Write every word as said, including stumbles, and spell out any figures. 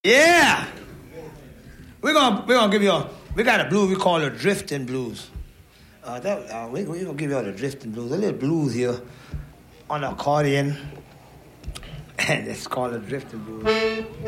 Yeah. We're gonna we're gonna give you a we got a blues we call it drifting blues. Uh, that uh, we we're gonna give you all the drifting blues. A little blues here on the accordion, and it's called a drifting blues.